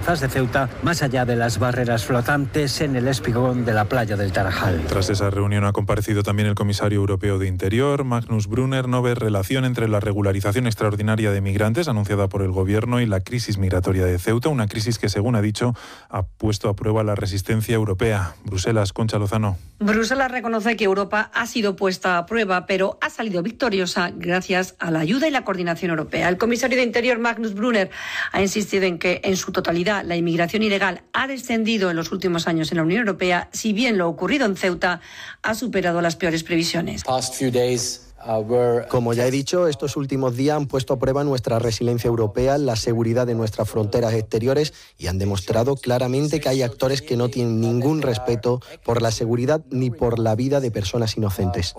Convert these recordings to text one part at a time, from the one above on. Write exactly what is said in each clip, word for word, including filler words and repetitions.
costas de Ceuta, más allá de las barreras flotantes en el espigón de la playa del Tarajal. Tras esa reunión ha comparecido también el comisario europeo de Interior, Magnus Brunner. No ve relación entre la regularización extraordinaria de migrantes anunciada por el gobierno y la crisis migratoria de Ceuta, una crisis que, según ha dicho, ha puesto a prueba la resistencia europea. Bruselas, Concha Lozano. Bruselas reconoce que Europa ha sido puesta a prueba, pero ha salido victoriosa gracias a la ayuda y la coordinación europea. El comisario de Interior, Magnus Brunner, ha insistido en que, en su totalidad, la inmigración ilegal ha descendido en los últimos años en la Unión Europea, si bien lo ocurrido en Ceuta ha superado las peores previsiones. Como ya he dicho, estos últimos días han puesto a prueba nuestra resiliencia europea, la seguridad de nuestras fronteras exteriores y han demostrado claramente que hay actores que no tienen ningún respeto por la seguridad ni por la vida de personas inocentes.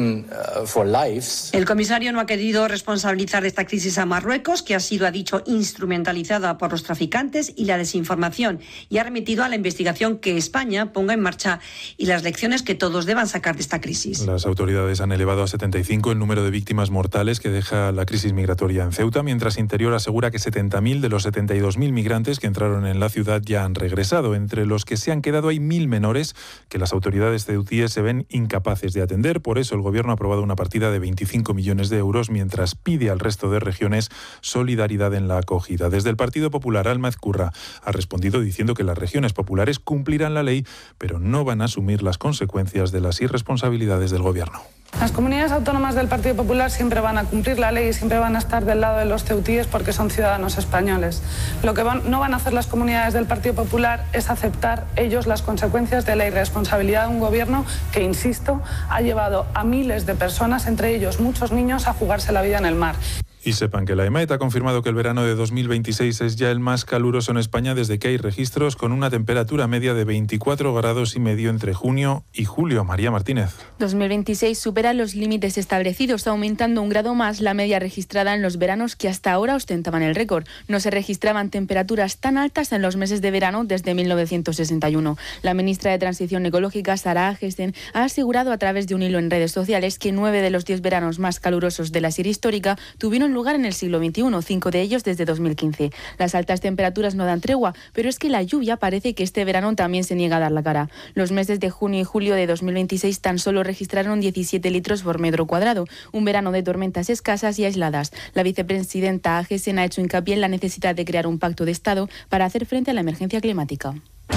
El comisario no ha querido responsabilizar de esta crisis a Marruecos, que ha sido, ha dicho, instrumentalizada por los traficantes y la desinformación, y ha remitido a la investigación que España ponga en marcha y las lecciones que todos deban sacar de esta crisis. Las autoridades han elevado a setenta y cinco el número de víctimas mortales que deja la crisis migratoria en Ceuta, mientras Interior asegura que setenta mil de los setenta y dos mil migrantes que entraron en la ciudad ya han regresado. Entre los que se han quedado hay mil menores que las autoridades ceutíes se ven incapaces de atender. Por eso el gobierno ha aprobado una partida de veinticinco millones de euros, mientras pide al resto de regiones solidaridad en la acogida. Desde el Partido Popular, Alma Ezcurra ha respondido diciendo que las regiones populares cumplirán la ley, pero no van a asumir las consecuencias de las irresponsabilidades del gobierno. Las comunidades autónomas del Partido Popular siempre van a cumplir la ley y siempre van a estar del lado de los ceutíes porque son ciudadanos españoles. Lo que van, no van a hacer las comunidades del Partido Popular es aceptar ellos las consecuencias de la irresponsabilidad de un gobierno que, insisto, ha llevado a miles de personas, entre ellos muchos niños, a jugarse la vida en el mar. Y sepan que la EMET ha confirmado que el verano de dos mil veintiséis es ya el más caluroso en España desde que hay registros, con una temperatura media de veinticuatro grados y medio entre junio y julio. María Martínez. dos mil veintiséis supera los límites establecidos, aumentando un grado más la media registrada en los veranos que hasta ahora ostentaban el récord. No se registraban temperaturas tan altas en los meses de verano desde mil novecientos sesenta y uno. La ministra de Transición Ecológica, Sara Agesen, ha asegurado a través de un hilo en redes sociales que nueve de los diez veranos más calurosos de la serie histórica tuvieron lugar en el siglo veintiuno, cinco de ellos desde dos mil quince. Las altas temperaturas no dan tregua, pero es que la lluvia parece que este verano también se niega a dar la cara. Los meses de junio y julio de dos mil veintiséis tan solo registraron diecisiete litros por metro cuadrado, un verano de tormentas escasas y aisladas. La vicepresidenta Agesen ha hecho hincapié en la necesidad de crear un pacto de Estado para hacer frente a la emergencia climática.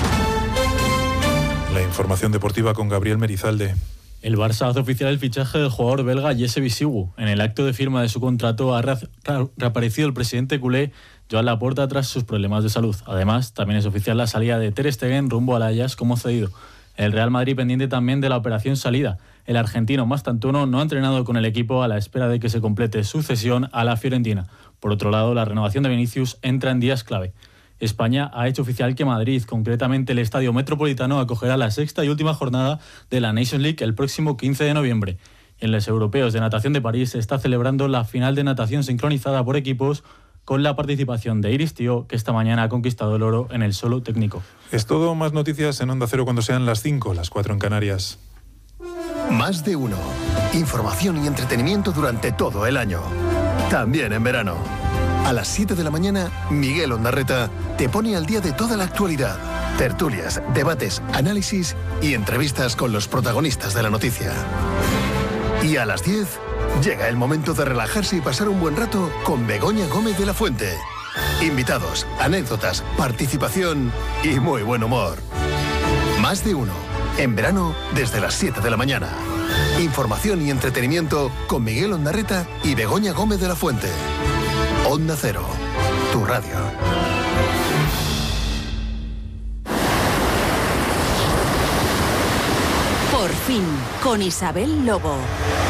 La información deportiva con Gabriel Merizalde. El Barça hace oficial el fichaje del jugador belga Jesse Bisigu. En el acto de firma de su contrato ha reaparecido el presidente culé Joan Laporta tras sus problemas de salud. Además, también es oficial la salida de Ter Stegen rumbo al Ajax como cedido. El Real Madrid pendiente también de la operación salida. El argentino Mastantuono no ha entrenado con el equipo a la espera de que se complete su cesión a la Fiorentina. Por otro lado, la renovación de Vinicius entra en días clave. España ha hecho oficial que Madrid, concretamente el Estadio Metropolitano, acogerá la sexta y última jornada de la Nations League el próximo quince de noviembre. En los Europeos de Natación de París se está celebrando la final de natación sincronizada por equipos con la participación de Iris Tío, que esta mañana ha conquistado el oro en el solo técnico. Es todo, más noticias en Onda Cero cuando sean las cinco, las cuatro en Canarias. Más de uno. Información y entretenimiento durante todo el año. También en verano. A las siete de la mañana, Miguel Ondarreta te pone al día de toda la actualidad. Tertulias, debates, análisis y entrevistas con los protagonistas de la noticia. Y a las diez, llega el momento de relajarse y pasar un buen rato con Begoña Gómez de la Fuente. Invitados, anécdotas, participación y muy buen humor. Más de uno. En verano, desde las siete de la mañana. Información y entretenimiento con Miguel Ondarreta y Begoña Gómez de la Fuente. Onda Cero, tu radio. Por fin, con Isabel Lobo.